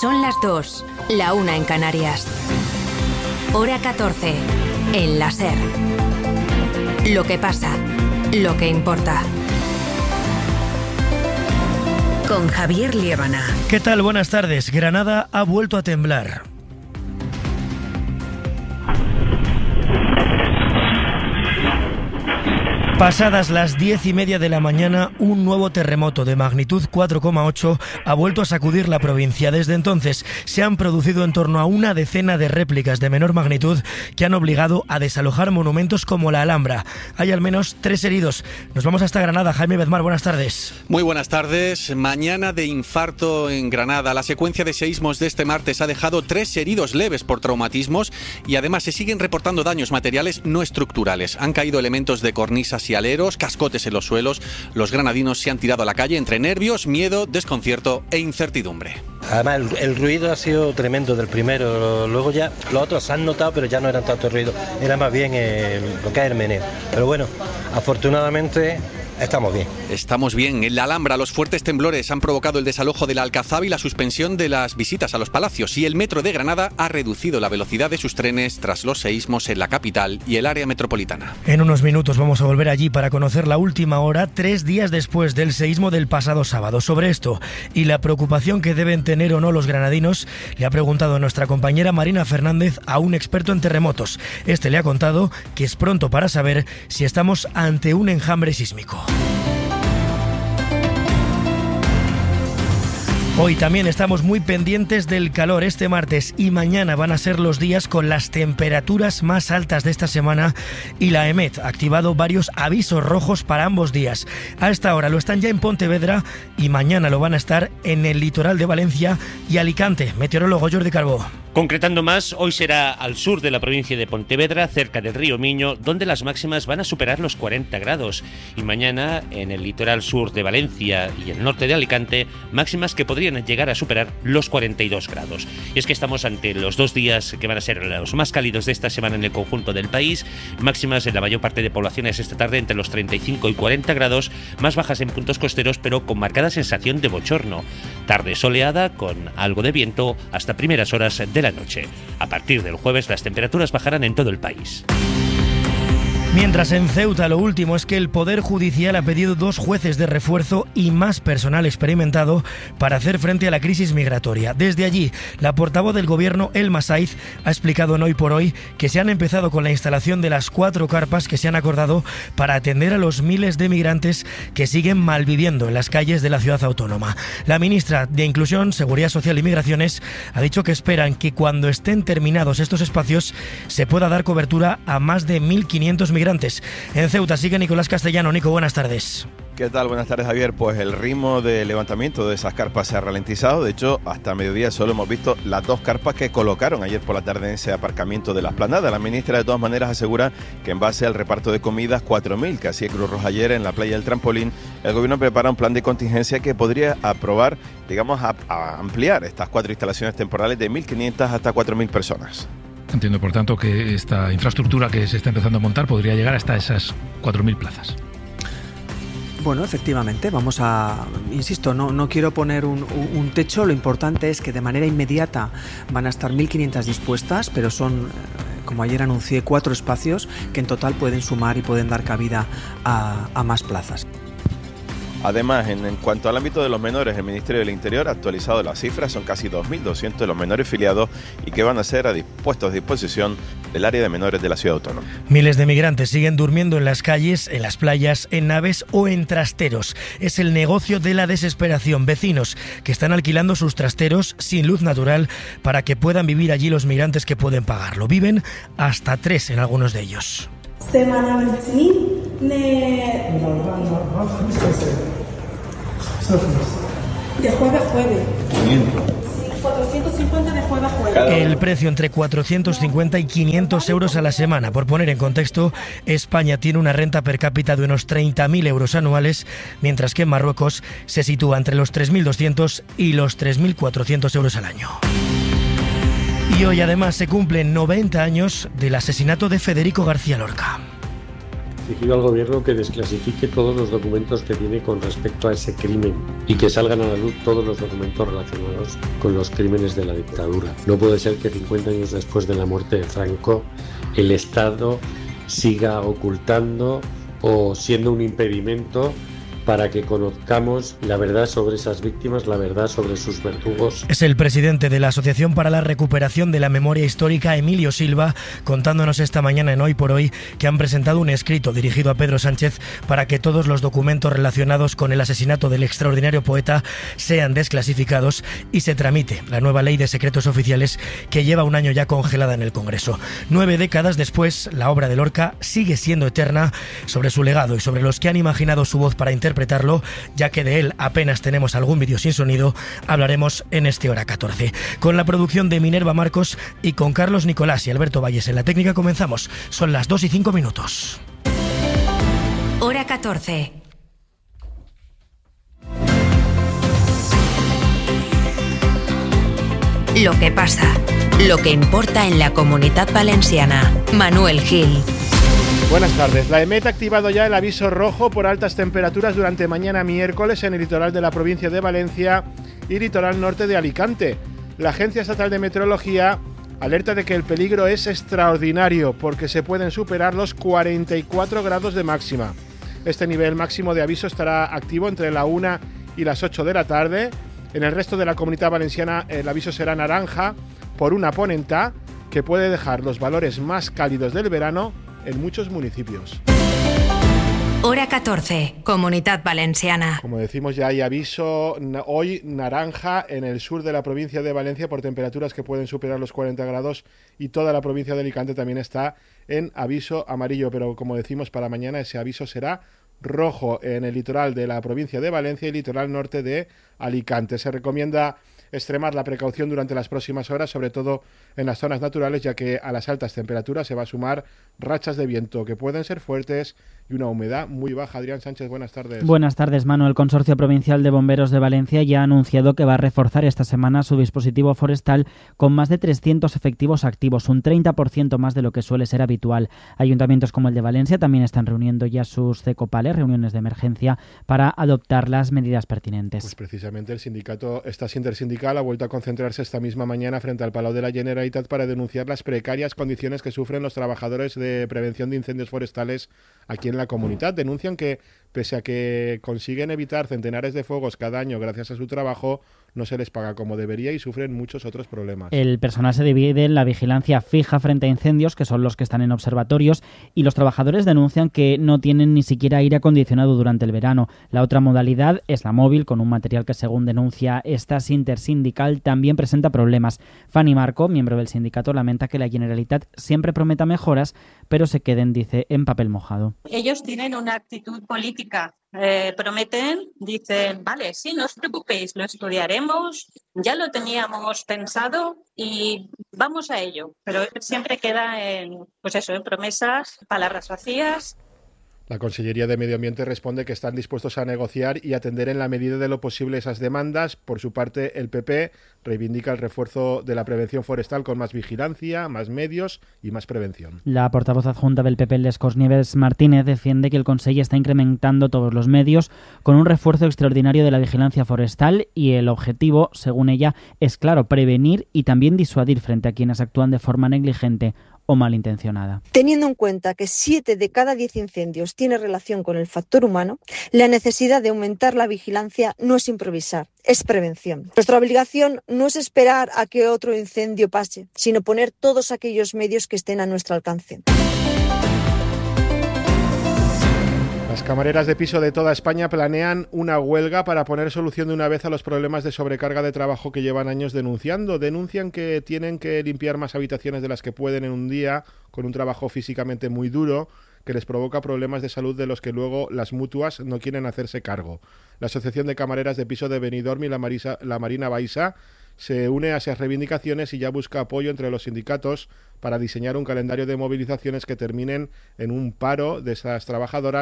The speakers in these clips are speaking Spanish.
Son las 2, la 1 en Canarias. Hora 14, en la SER. Lo que pasa, lo que importa. Con Javier Liébana. ¿Qué tal? Buenas tardes. Granada ha vuelto a temblar. Pasadas las 10:30 de la mañana, un nuevo terremoto de magnitud 4,8 ha vuelto a sacudir la provincia. Desde entonces se han producido en torno a una decena de réplicas de menor magnitud que han obligado a desalojar monumentos como la Alhambra. Hay al menos 3 heridos. Nos vamos hasta Granada. Jaime Bedmar, buenas tardes. Muy buenas tardes. Mañana de infarto en Granada. La secuencia de seísmos de este martes ha dejado 3 heridos leves por traumatismos y además se siguen reportando daños materiales no estructurales. Han caído elementos de cornisas y aleros, cascotes en los suelos. Los granadinos se han tirado a la calle entre nervios, miedo, desconcierto e incertidumbre. Además el ruido ha sido tremendo del primero, luego ya los otros se han notado, pero ya no eran tanto ruido, era más bien lo que es el meneo. Pero bueno, afortunadamente estamos bien. Estamos bien. En la Alhambra, los fuertes temblores han provocado el desalojo de la Alcazaba y la suspensión de las visitas a los palacios. Y el metro de Granada ha reducido la velocidad de sus trenes tras los seísmos en la capital y el área metropolitana. En unos minutos vamos a volver allí para conocer la última hora, 3 días después del seísmo del pasado sábado. Sobre esto y la preocupación que deben tener o no los granadinos, le ha preguntado a nuestra compañera Marina Fernández a un experto en terremotos. Este le ha contado que es pronto para saber si estamos ante un enjambre sísmico. Hoy también estamos muy pendientes del calor. Este martes y mañana van a ser los días con las temperaturas más altas de esta semana y la EMET ha activado varios avisos rojos para ambos días. A esta hora lo están ya en Pontevedra y mañana lo van a estar en el litoral de Valencia y Alicante. Meteorólogo Jordi Carbó. Concretando más, hoy será al sur de la provincia de Pontevedra, cerca del río Miño, donde las máximas van a superar los 40 grados. Y mañana, en el litoral sur de Valencia y el norte de Alicante, máximas que podrían llegar a superar los 42 grados. Y es que estamos ante los 2 días que van a ser los más cálidos de esta semana en el conjunto del país. Máximas en la mayor parte de poblaciones esta tarde entre los 35 y 40 grados, más bajas en puntos costeros, pero con marcada sensación de bochorno. Tarde soleada, con algo de viento, hasta primeras horas de la noche. A partir del jueves las temperaturas bajarán en todo el país. Mientras en Ceuta lo último es que el Poder Judicial ha pedido 2 jueces de refuerzo y más personal experimentado para hacer frente a la crisis migratoria. Desde allí, la portavoz del gobierno, Elma Saiz, ha explicado en Hoy por Hoy que se han empezado con la instalación de las 4 carpas que se han acordado para atender a los miles de migrantes que siguen malviviendo en las calles de la ciudad autónoma. La ministra de Inclusión, Seguridad Social y Migraciones ha dicho que esperan que cuando estén terminados estos espacios se pueda dar cobertura a más de 1.500 migrantes. En Ceuta sigue Nicolás Castellano. Nico, buenas tardes. ¿Qué tal? Buenas tardes, Javier. Pues el ritmo de levantamiento de esas carpas se ha ralentizado. De hecho, hasta mediodía solo hemos visto las 2 carpas que colocaron ayer por la tarde en ese aparcamiento de la Esplanada. La ministra, de todas maneras, asegura que en base al reparto de comidas 4.000 que hacía Cruz Roja ayer en la playa del Trampolín, el gobierno prepara un plan de contingencia que podría aprobar, a ampliar estas 4 instalaciones temporales de 1.500 hasta 4.000 personas. Entiendo, por tanto, que esta infraestructura que se está empezando a montar podría llegar hasta esas 4.000 plazas. Bueno, efectivamente, insisto, no quiero poner un techo, lo importante es que de manera inmediata van a estar 1.500 dispuestas, pero son, como ayer anuncié, 4 espacios que en total pueden sumar y pueden dar cabida a más plazas. Además, en cuanto al ámbito de los menores, el Ministerio del Interior ha actualizado las cifras, son casi 2.200 de los menores filiados y que van a ser puestos a disposición del área de menores de la ciudad autónoma. Miles de migrantes siguen durmiendo en las calles, en las playas, en naves o en trasteros. Es el negocio de la desesperación. Vecinos que están alquilando sus trasteros sin luz natural para que puedan vivir allí los migrantes que pueden pagarlo. Viven hasta 3 en algunos de ellos. De jueves a jueves. 450 de jueves a jueves. El precio entre 450 y 500 euros a la semana. Por poner en contexto, España tiene una renta per cápita de unos 30.000 euros anuales, mientras que en Marruecos se sitúa entre los 3.200 y los 3.400 euros al año. Y hoy además se cumplen 90 años del asesinato de Federico García Lorca. exigido al gobierno que desclasifique todos los documentos que tiene con respecto a ese crimen y que salgan a la luz todos los documentos relacionados con los crímenes de la dictadura. No puede ser que 50 años después de la muerte de Franco el Estado siga ocultando o siendo un impedimento para que conozcamos la verdad sobre esas víctimas, la verdad sobre sus verdugos. Es el presidente de la Asociación para la Recuperación de la Memoria Histórica, Emilio Silva, contándonos esta mañana en Hoy por Hoy que han presentado un escrito dirigido a Pedro Sánchez para que todos los documentos relacionados con el asesinato del extraordinario poeta sean desclasificados y se tramite la nueva ley de secretos oficiales que lleva un año ya congelada en el Congreso. 9 décadas después, la obra de Lorca sigue siendo eterna. Sobre su legado y sobre los que han imaginado su voz para interpretarlo, ya que de él apenas tenemos algún vídeo sin sonido, hablaremos en este Hora 14. Con la producción de Minerva Marcos y con Carlos Nicolás y Alberto Valles en la técnica comenzamos. Son las 2:05. Hora 14. Lo que pasa, lo que importa en la Comunitat Valenciana. Manuel Gil. Buenas tardes. La EMET ha activado ya el aviso rojo por altas temperaturas durante mañana miércoles en el litoral de la provincia de Valencia y litoral norte de Alicante. La Agencia Estatal de Meteorología alerta de que el peligro es extraordinario porque se pueden superar los 44 grados de máxima. Este nivel máximo de aviso estará activo entre la 1 y las 8 de la tarde. En el resto de la Comunidad Valenciana el aviso será naranja por una ponentá que puede dejar los valores más cálidos del verano en muchos municipios. Hora 14, Comunitat Valenciana. Como decimos, ya hay aviso hoy naranja en el sur de la provincia de Valencia por temperaturas que pueden superar los 40 grados y toda la provincia de Alicante también está en aviso amarillo, pero como decimos, para mañana ese aviso será rojo en el litoral de la provincia de Valencia y litoral norte de Alicante. Se recomienda extremar la precaución durante las próximas horas, sobre todo en las zonas naturales, ya que a las altas temperaturas se va a sumar rachas de viento que pueden ser fuertes y una humedad muy baja. Adrián Sánchez, buenas tardes. Buenas tardes, Manu. El Consorcio Provincial de Bomberos de Valencia ya ha anunciado que va a reforzar esta semana su dispositivo forestal con más de 300 efectivos activos, un 30% más de lo que suele ser habitual. Ayuntamientos como el de Valencia también están reuniendo ya sus CECOPALES, reuniones de emergencia, para adoptar las medidas pertinentes. Pues precisamente el sindicato Estas Intersindical ha vuelto a concentrarse esta misma mañana frente al Palau de la Generalitat para denunciar las precarias condiciones que sufren los trabajadores de prevención de incendios forestales aquí en la comunidad. Denuncian que, pese a que consiguen evitar centenares de fuegos cada año gracias a su trabajo, no se les paga como debería y sufren muchos otros problemas. El personal se divide en la vigilancia fija frente a incendios, que son los que están en observatorios, y los trabajadores denuncian que no tienen ni siquiera aire acondicionado durante el verano. La otra modalidad es la móvil, con un material que, según denuncia Estas Intersindical, también presenta problemas. Fanny Marco, miembro del sindicato, lamenta que la Generalitat siempre prometa mejoras, pero se queden, dice, en papel mojado. Ellos tienen una actitud política. Prometen, dicen, vale, sí, no os preocupéis, lo estudiaremos, ya lo teníamos pensado y vamos a ello. Pero siempre queda en promesas, palabras vacías. La Consellería de Medio Ambiente responde que están dispuestos a negociar y atender en la medida de lo posible esas demandas. Por su parte, el PP reivindica el refuerzo de la prevención forestal con más vigilancia, más medios y más prevención. La portavoz adjunta del PP, Lescos Nieves Martínez, defiende que el Consejo está incrementando todos los medios con un refuerzo extraordinario de la vigilancia forestal y el objetivo, según ella, es claro, prevenir y también disuadir frente a quienes actúan de forma negligente o malintencionada. Teniendo en cuenta que 7 de cada 10 incendios tiene relación con el factor humano, la necesidad de aumentar la vigilancia no es improvisar, es prevención. Nuestra obligación no es esperar a que otro incendio pase, sino poner todos aquellos medios que estén a nuestro alcance. Las camareras de piso de toda España planean una huelga para poner solución de una vez a los problemas de sobrecarga de trabajo que llevan años denunciando. Denuncian que tienen que limpiar más habitaciones de las que pueden en un día, con un trabajo físicamente muy duro, que les provoca problemas de salud de los que luego las mutuas no quieren hacerse cargo. La Asociación de Camareras de Piso de Benidorm y la Marina Baixa se une a esas reivindicaciones y ya busca apoyo entre los sindicatos para diseñar un calendario de movilizaciones que terminen en un paro de esas trabajadoras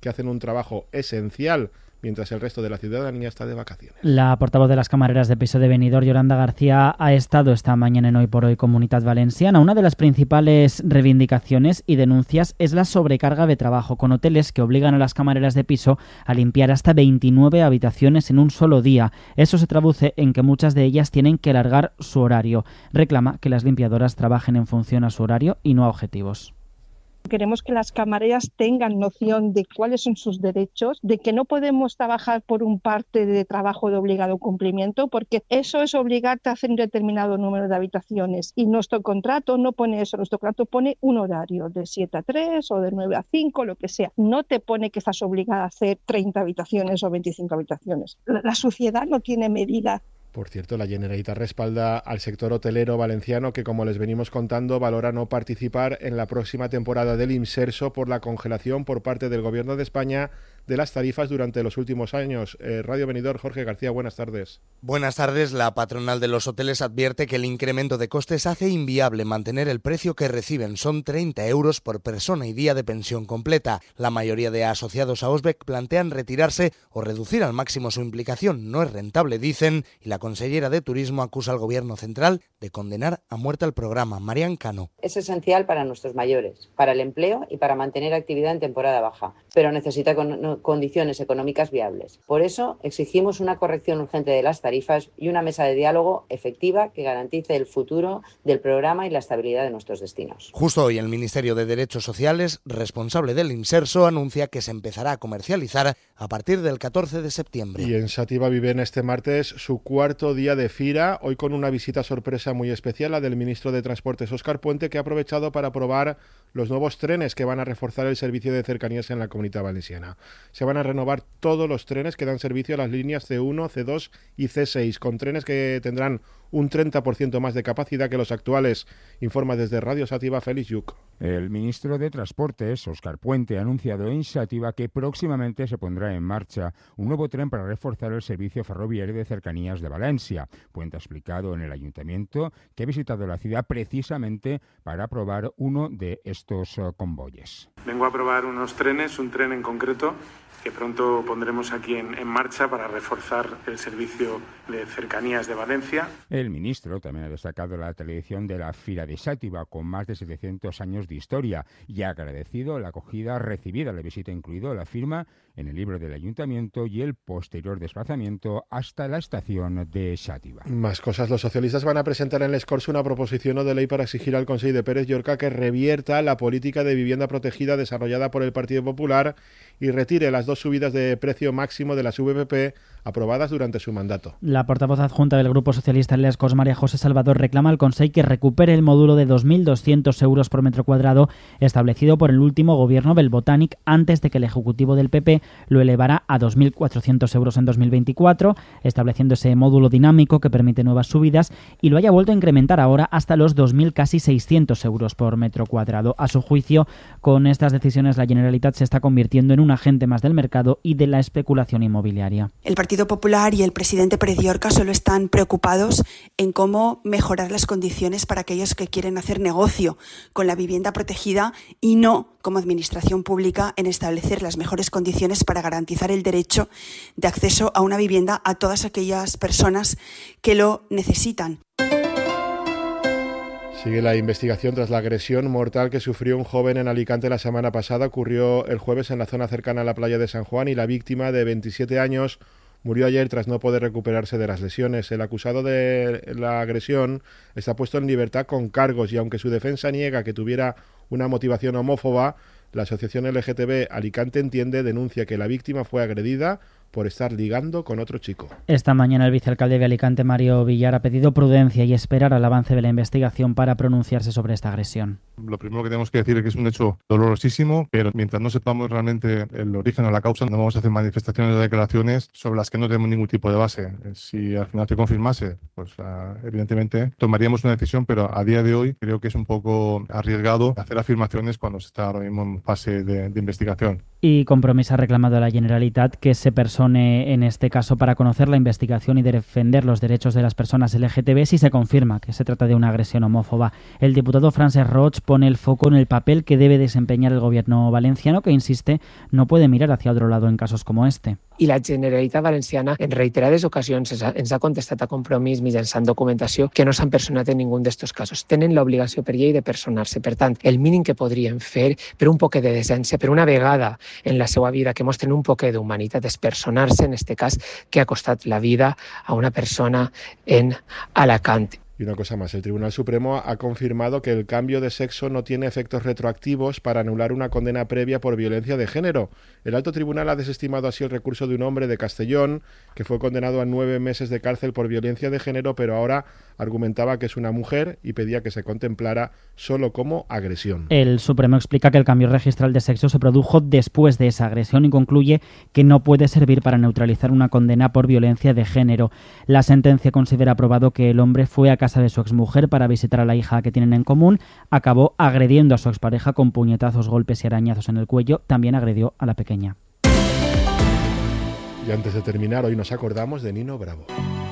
que hacen un trabajo esencial mientras el resto de la ciudadanía está de vacaciones. La portavoz de las camareras de piso de Benidorm, Yolanda García, ha estado esta mañana en Hoy por Hoy Comunitat Valenciana. Una de las principales reivindicaciones y denuncias es la sobrecarga de trabajo, con hoteles que obligan a las camareras de piso a limpiar hasta 29 habitaciones en un solo día. Eso se traduce en que muchas de ellas tienen que alargar su horario. Reclama que las limpiadoras trabajen en función a su horario y no a objetivos. Queremos que las camareras tengan noción de cuáles son sus derechos, de que no podemos trabajar por un parte de trabajo de obligado cumplimiento, porque eso es obligarte a hacer un determinado número de habitaciones. Y nuestro contrato no pone eso, nuestro contrato pone un horario de 7 a 3 o de 9 a 5, lo que sea. No te pone que estás obligada a hacer 30 habitaciones o 25 habitaciones. La sociedad no tiene medida. Por cierto, la Generalitat respalda al sector hotelero valenciano que, como les venimos contando, valora no participar en la próxima temporada del Imserso por la congelación por parte del Gobierno de España de las tarifas durante los últimos años. Radio Benidorm, Jorge García, buenas tardes. Buenas tardes. La patronal de los hoteles advierte que el incremento de costes hace inviable mantener el precio que reciben. Son 30 euros por persona y día de pensión completa. La mayoría de asociados a Osbec plantean retirarse o reducir al máximo su implicación. No es rentable, dicen, y la consellera de Turismo acusa al Gobierno central de condenar a muerte al programa. Marian Cano. Es esencial para nuestros mayores, para el empleo y para mantener actividad en temporada baja, pero necesita condiciones económicas viables. Por eso exigimos una corrección urgente de las tarifas y una mesa de diálogo efectiva que garantice el futuro del programa y la estabilidad de nuestros destinos. Justo hoy el Ministerio de Derechos Sociales, responsable del Imserso, anuncia que se empezará a comercializar a partir del 14 de septiembre. Y en Xàtiva viven este martes su cuarto día de fira, hoy con una visita sorpresa muy especial, la del ministro de Transportes, Óscar Puente, que ha aprovechado para probar los nuevos trenes que van a reforzar el servicio de cercanías en la Comunitat Valenciana. Se van a renovar todos los trenes que dan servicio a las líneas C1, C2 y C6, con trenes que tendrán un 30% más de capacidad que los actuales, informa desde Radio Xàtiva Félix Lluc. El ministro de Transportes, Óscar Puente, ha anunciado en Xàtiva que próximamente se pondrá en marcha un nuevo tren para reforzar el servicio ferroviario de cercanías de Valencia. Puente ha explicado en el ayuntamiento que ha visitado la ciudad precisamente para probar uno de estos convoyes. Vengo a probar unos trenes, un tren en concreto, que pronto pondremos aquí en marcha para reforzar el servicio de cercanías de Valencia. El ministro también ha destacado la tradición de la Fira de Xàtiva, con más de 700 años de historia, y ha agradecido la acogida recibida, la visita incluido la firma en el libro del ayuntamiento y el posterior desplazamiento hasta la estación de Xàtiva. Más cosas. Los socialistas van a presentar en Les Corts una proposición de ley para exigir al Consell de Pérez Llorca que revierta la política de vivienda protegida desarrollada por el Partido Popular y retire las dos subidas de precio máximo de las VPP aprobadas durante su mandato. La portavoz adjunta del Grupo Socialista en Les Corts, María José Salvador, reclama al Consell que recupere el módulo de 2.200 euros por metro cuadrado establecido por el último gobierno del Botànic antes de que el Ejecutivo del PP lo elevara a 2.400 euros en 2024, estableciendo ese módulo dinámico que permite nuevas subidas, y lo haya vuelto a incrementar ahora hasta los 2.000 casi 600 euros por metro cuadrado. A su juicio, con estas decisiones la Generalitat se está convirtiendo en un agente más del mercado y de la especulación inmobiliaria. El Partido Popular y el presidente Pérez Llorca solo están preocupados en cómo mejorar las condiciones para aquellos que quieren hacer negocio con la vivienda protegida y no, como administración pública, en establecer las mejores condiciones para garantizar el derecho de acceso a una vivienda a todas aquellas personas que lo necesitan. Sigue la investigación tras la agresión mortal que sufrió un joven en Alicante la semana pasada. Ocurrió el jueves en la zona cercana a la playa de San Juan y la víctima, de 27 años, murió ayer tras no poder recuperarse de las lesiones. El acusado de la agresión está puesto en libertad con cargos y aunque su defensa niega que tuviera una motivación homófoba, la asociación LGTB Alicante denuncia que la víctima fue agredida por estar ligando con otro chico. Esta mañana el vicealcalde de Alicante, Mario Villar, ha pedido prudencia y esperar al avance de la investigación para pronunciarse sobre esta agresión. Lo primero que tenemos que decir es que es un hecho dolorosísimo, pero mientras no sepamos realmente el origen o la causa, no vamos a hacer manifestaciones o declaraciones sobre las que no tenemos ningún tipo de base. Si al final se confirmase, pues evidentemente tomaríamos una decisión, pero a día de hoy creo que es un poco arriesgado hacer afirmaciones cuando se está ahora mismo en fase de investigación. Y Compromís ha reclamado a la Generalitat que se persone en este caso para conocer la investigación y defender los derechos de las personas LGTB si se confirma que se trata de una agresión homófoba. El diputado Francesc Roig pone el foco en el papel que debe desempeñar el gobierno valenciano, que insiste no puede mirar hacia otro lado en casos como este. I la Generalitat Valenciana en reiterades ocasions ens ha contestat a Compromís mitjançant documentació que no s'han personat en ningú d'estos casos. Tenen l'obligació per llei de personar-se. Per tant, el mínim que podrien fer per un poc de decència, per una vegada en la seva vida que mostren un poc d'humanitat, és personar-se en este cas que ha costat la vida a una persona en Alacant. Y una cosa más, el Tribunal Supremo ha confirmado que el cambio de sexo no tiene efectos retroactivos para anular una condena previa por violencia de género. El Alto Tribunal ha desestimado así el recurso de un hombre de Castellón que fue condenado a 9 meses de cárcel por violencia de género, pero ahora argumentaba que es una mujer y pedía que se contemplara solo como agresión. El Supremo explica que el cambio registral de sexo se produjo después de esa agresión y concluye que no puede servir para neutralizar una condena por violencia de género. La sentencia considera probado que el hombre fue a casa de su exmujer para visitar a la hija que tienen en común, acabó agrediendo a su expareja con puñetazos, golpes y arañazos en el cuello, también agredió a la pequeña. Y antes de terminar, hoy nos acordamos de Nino Bravo.